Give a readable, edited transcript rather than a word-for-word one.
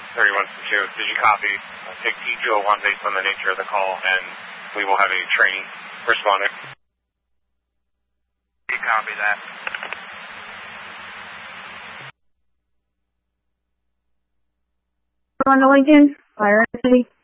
31-2. Did you copy? Take T201 based on the nature of the call, and we will have a training responder. You copy that. On to Lincoln, fire city.